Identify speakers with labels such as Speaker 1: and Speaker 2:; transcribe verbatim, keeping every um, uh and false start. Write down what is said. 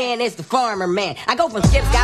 Speaker 1: man is the farmer man. I go from skip